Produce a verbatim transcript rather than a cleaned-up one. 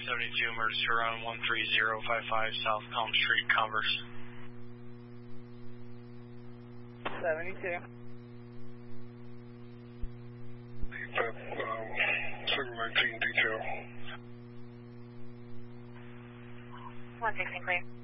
seventy-two, emergency around one three zero five five South Elm Street, Converse. seventy-two. That, um, seven nineteen detail. one sixteen clear.